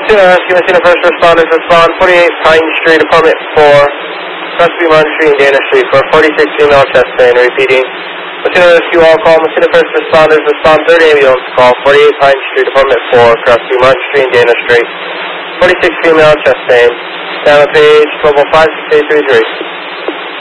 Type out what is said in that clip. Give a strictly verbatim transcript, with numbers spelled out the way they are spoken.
Messina Rescue, Messina First Responders respond, forty-eight Pine Street, Apartment four, Crestview Martin Street and Dana Street for forty-six female chest pain. Repeating. Messina Rescue all call, Messina First Responders respond, third ambulance call, forty-eight Pine Street, Apartment four, Crestview Martin Street and Dana Street, forty-six female chest pain. Down on page twelve oh five, six eight three three.